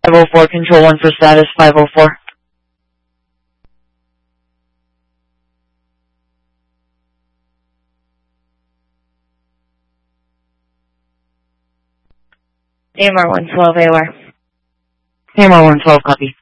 504, Control 1 for status 504. AMR 112 AOR. AMR 112, copy.